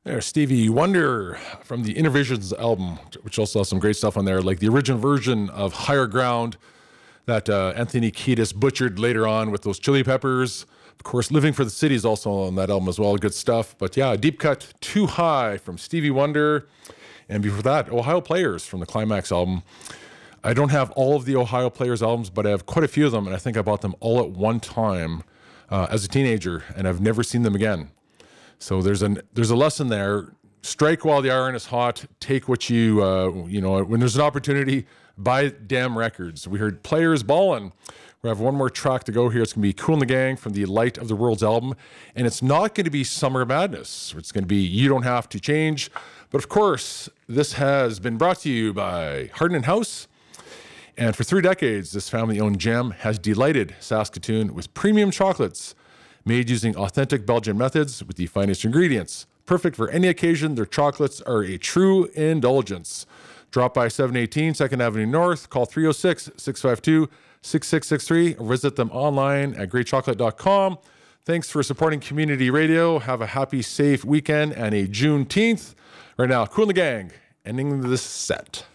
There's Stevie Wonder from the Innervisions album, which also has some great stuff on there, like the original version of Higher Ground that Anthony Kiedis butchered later on with those Chili Peppers. Of course, Living for the City is also on that album as well. Good stuff. But yeah, deep cut, Too High from Stevie Wonder. And before that, Ohio Players from the Climax album. I don't have all of the Ohio Players albums, but I have quite a few of them. And I think I bought them all at one time as a teenager, and I've never seen them again. So there's a lesson there. Strike while the iron is hot. Take what you when there's an opportunity, buy damn records. We heard Players Ballin'. We have one more track to go here. It's going to be Kool and the Gang from the Light of the World's album. And it's not going to be Summer Madness. It's going to be You Don't Have to Change. But of course, this has been brought to you by Hardin House. And for 3 decades, this family-owned gem has delighted Saskatoon with premium chocolates made using authentic Belgian methods with the finest ingredients. Perfect for any occasion, their chocolates are a true indulgence. Drop by 718 2nd Avenue North, call 306-652-6663, or visit them online at greatchocolate.com. Thanks for supporting community radio. Have a happy, safe weekend and a Juneteenth. Right now, Kool and the Gang, ending this set.